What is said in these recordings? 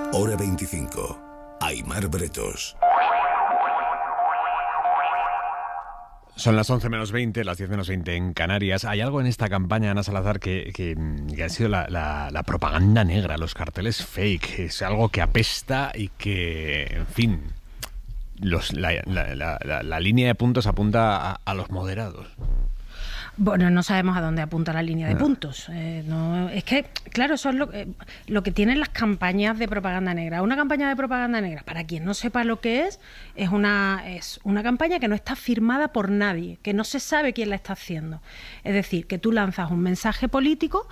Hora 25. Aimar Bretos. Son las 11 menos 20, las 10 menos 20 en Canarias. Hay algo en esta campaña, Ana Salazar, que ha sido la propaganda negra, los carteles fake. Es algo que apesta y que, en fin, la línea de puntos apunta a los moderados. Bueno, no sabemos a dónde apunta la línea de puntos. No, es que, claro, eso es lo que tienen las campañas de propaganda negra. Una campaña de propaganda negra, para quien no sepa lo que es una campaña que no está firmada por nadie, que no se sabe quién la está haciendo. Es decir, que tú lanzas un mensaje político,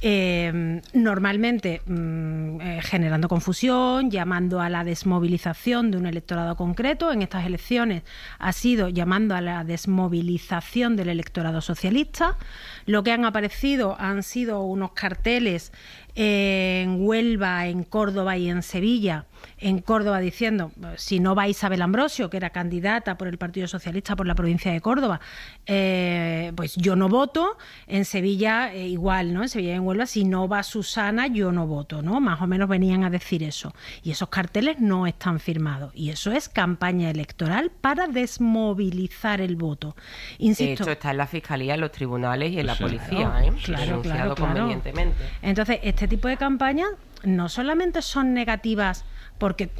normalmente generando confusión, llamando a la desmovilización de un electorado concreto. En estas elecciones ha sido llamando a la desmovilización del electorado socialista. Lo que han aparecido han sido unos carteles en Huelva, en Córdoba y en Sevilla. En Córdoba diciendo, si no va Isabel Ambrosio, que era candidata por el Partido Socialista por la provincia de Córdoba, pues yo no voto. En Sevilla igual, ¿no? En Sevilla y en Huelva, si no va Susana, yo no voto, ¿no? Más o menos venían a decir eso. Y esos carteles no están firmados. Y eso es campaña electoral para desmovilizar el voto. Insisto, de hecho, está en la Fiscalía, en los tribunales y en la policía, claro. Convenientemente. Entonces, este tipo de campañas no solamente son negativas porque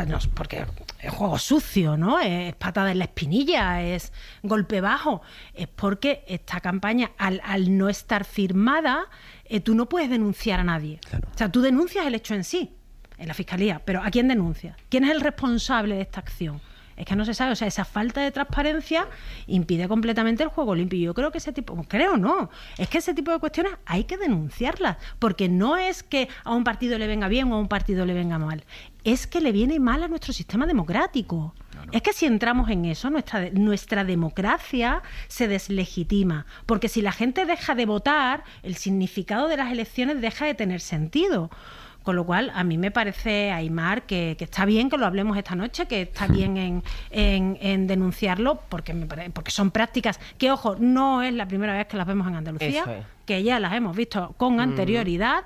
es juego sucio, ¿no? Es patada en la espinilla, es golpe bajo. Es porque esta campaña, al no estar firmada, tú no puedes denunciar a nadie. Claro. O sea, tú denuncias el hecho en sí, en la Fiscalía, pero ¿a quién denuncias? ¿Quién es el responsable de esta acción? Es que no se sabe, o sea, esa falta de transparencia impide completamente el juego limpio. Y yo creo que es que ese tipo de cuestiones hay que denunciarlas, porque no es que a un partido le venga bien o a un partido le venga mal, es que le viene mal a nuestro sistema democrático. Claro. Es que si entramos en eso, nuestra democracia se deslegitima, porque si la gente deja de votar, el significado de las elecciones deja de tener sentido. Con lo cual, a mí me parece, Aimar, que está bien que lo hablemos esta noche, que está bien en denunciarlo, porque son prácticas que, ojo, no es la primera vez que las vemos en Andalucía, que ya las hemos visto con anterioridad.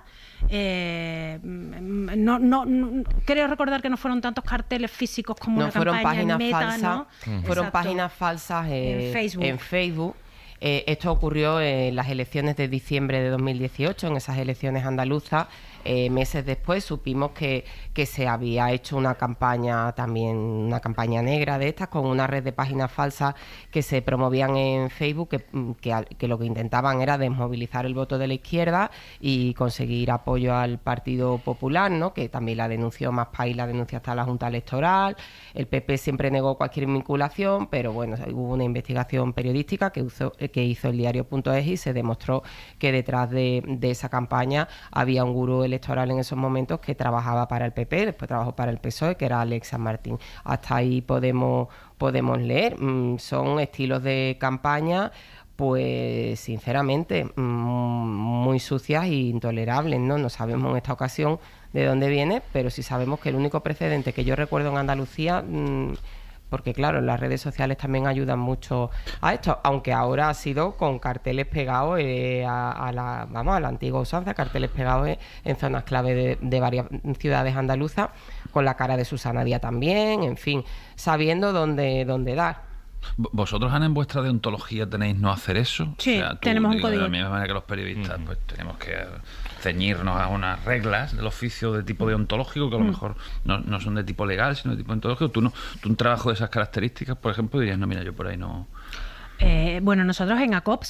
No creo recordar que no fueron tantos carteles físicos como una campaña en Meta, ¿no? Fueron páginas falsas en Facebook. Esto ocurrió en las elecciones de diciembre de 2018, en esas elecciones andaluzas. Meses después supimos que se había hecho una campaña negra de estas, con una red de páginas falsas que se promovían en Facebook, que lo que intentaban era desmovilizar el voto de la izquierda y conseguir apoyo al Partido Popular, ¿no? Que también la denunció Más País, la denunció hasta la Junta Electoral. El PP siempre negó cualquier vinculación, pero bueno, hubo una investigación periodística que hizo el diario.es y se demostró que detrás de esa campaña había un gurú electoral en esos momentos que trabajaba para el PP, después trabajó para el PSOE, que era Alex San Martín. Hasta ahí podemos leer. Son estilos de campaña, pues sinceramente muy sucias e intolerables, ¿no? No sabemos en esta ocasión de dónde viene, pero sí sabemos que el único precedente que yo recuerdo en Andalucía, porque claro, las redes sociales también ayudan mucho a esto, aunque ahora ha sido con carteles pegados a la antigua usanza, carteles pegados en zonas clave de varias ciudades andaluzas, con la cara de Susana Díaz también, en fin, sabiendo dónde dar. ¿Vosotros, Ana, en vuestra deontología tenéis no hacer eso? Sí, tenemos un código. De la misma manera que los periodistas, pues tenemos que ceñirnos a unas reglas del oficio de tipo deontológico, que a lo mejor no son de tipo legal, sino de tipo deontológico. Tú un trabajo de esas características, por ejemplo, dirías, no, mira, yo por ahí no... Bueno, nosotros en ACOPS